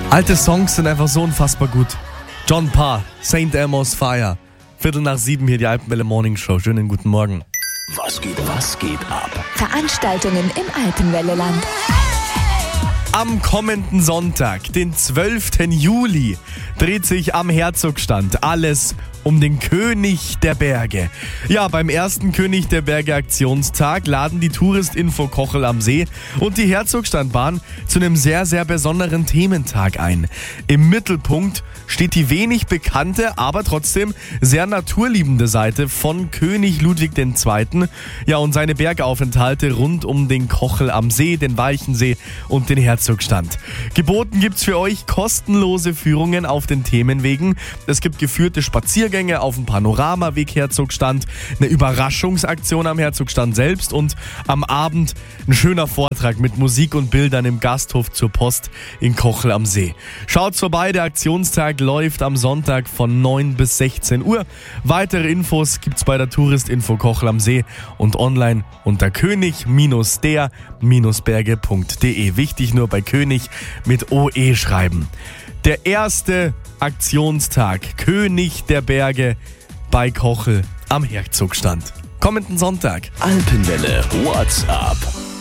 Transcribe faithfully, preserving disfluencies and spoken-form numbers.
Alte Songs sind einfach so unfassbar gut. John Parr, Saint Elmo's Fire. Viertel nach sieben hier die Alpenwelle Morning Show. Schönen guten Morgen. Was geht, was geht ab? Veranstaltungen im Alpenwelleland. Am kommenden Sonntag, den zwölften Juli, dreht sich am Herzogstand alles um den König der Berge. Ja, beim ersten König der Berge Aktionstag laden die Touristinfo Kochel am See und die Herzogstandbahn zu einem sehr, sehr besonderen Thementag ein. Im Mittelpunkt steht die wenig bekannte, aber trotzdem sehr naturliebende Seite von König Ludwig der Zweite. Ja, und seine Bergaufenthalte rund um den Kochel am See, den Walchensee und den Herzogstand. Geboten gibt's für euch kostenlose Führungen auf den Themenwegen. Es gibt geführte Spaziergänge auf dem Panoramaweg Herzogstand, eine Überraschungsaktion am Herzogstand selbst und am Abend ein schöner Vortrag mit Musik und Bildern im Gasthof zur Post in Kochel am See. Schaut vorbei, der Aktionstag läuft am Sonntag von neun bis sechzehn Uhr. Weitere Infos gibt's bei der Touristinfo Kochel am See und online unter könig der Berge punkt de. Wichtig nur bei König mit O E schreiben. Der erste Aktionstag König der Berge bei Kochel am Herzogstand. Kommenden Sonntag. Alpenwelle WhatsApp.